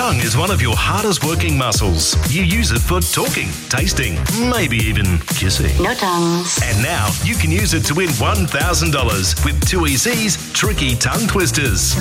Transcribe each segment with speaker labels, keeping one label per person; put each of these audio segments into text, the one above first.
Speaker 1: tongue is one of your hardest working muscles. You use it for talking, tasting, maybe even kissing.
Speaker 2: No tongues.
Speaker 1: And now you can use it to win $1,000 with 2EC's Tricky Tongue Twisters.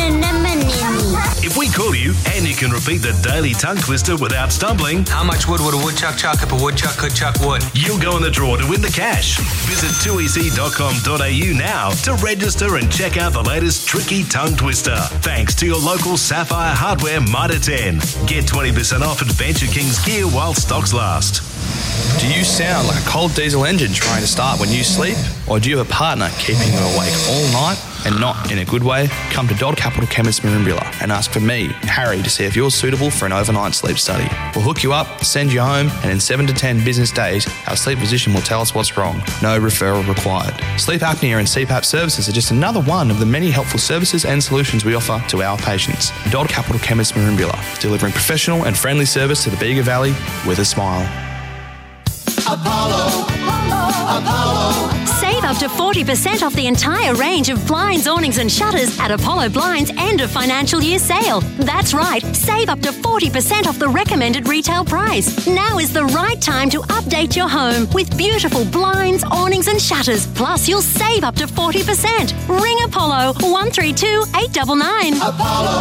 Speaker 1: If we call you and you can repeat the daily tongue twister without stumbling,
Speaker 3: how much wood would a woodchuck chuck if a woodchuck could chuck wood?
Speaker 1: You'll go in the draw to win the cash. Visit 2ec.com.au now to register and check out the latest Tricky Tongue Twister. Thanks to your local Sapphire Hardware Mitre 10. Get 20% off Adventure Kings gear while stocks last.
Speaker 4: Do you sound like a cold diesel engine trying to start when you sleep? Or do you have a partner keeping you awake all night and not in a good way? Come to Dodd Capital Chemist Merimbula and ask for me, Harry, to see if you're suitable for an overnight sleep study. We'll hook you up, send you home, and in 7 to 10 business days, our sleep physician will tell us what's wrong. No referral required. Sleep apnea and CPAP services are just another one of the many helpful services and solutions we offer to our patients. Dodd Capital Chemist Merimbula, delivering professional and friendly service to the Bega Valley with a smile.
Speaker 5: Apollo.
Speaker 6: Save up to 40% off the entire range of blinds, awnings and shutters at Apollo Blinds' end of financial year sale. That's right, save up to 40% off the recommended retail price. Now is the right time to update your home with beautiful blinds, awnings and shutters. Plus, you'll save up to 40%. Ring Apollo 132 899.
Speaker 5: Apollo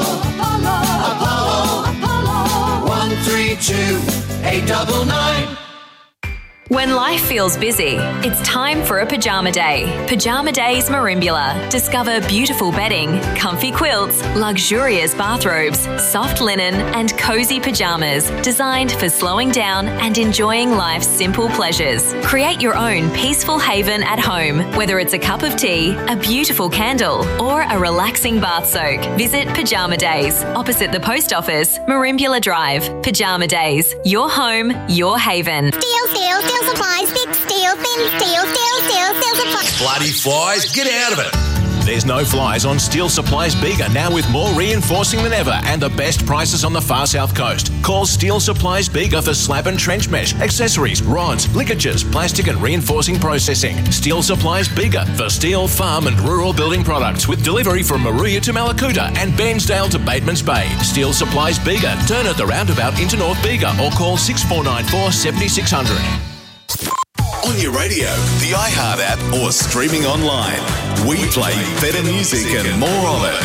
Speaker 5: 132 899.
Speaker 7: When life feels busy, it's time for a pajama day. Pajama Days Merimbula. Discover beautiful bedding, comfy quilts, luxurious bathrobes, soft linen and cozy pajamas designed for slowing down and enjoying life's simple pleasures. Create your own peaceful haven at home, whether it's a cup of tea, a beautiful candle or a relaxing bath soak. Visit Pajama Days, opposite the post office, Merimbula Drive. Pajama Days, your home, your haven.
Speaker 8: Steel supplies, big steel, thin steel supplies.
Speaker 9: Bloody flies, get out of it. There's no flies on Steel Supplies Bega, now with more reinforcing than ever and the best prices on the far south coast. Call Steel Supplies Bega for slab and trench mesh, accessories, rods, ligatures, plastic and reinforcing processing. Steel Supplies Bega for steel, farm and rural building products with delivery from Maruya to Malakuta and Bairnsdale to Bateman's Bay. Steel Supplies Bega. Turn at the roundabout into North Bega or call 6494 7600.
Speaker 10: On your radio, the iHeart app or streaming online. We play better music and more of it.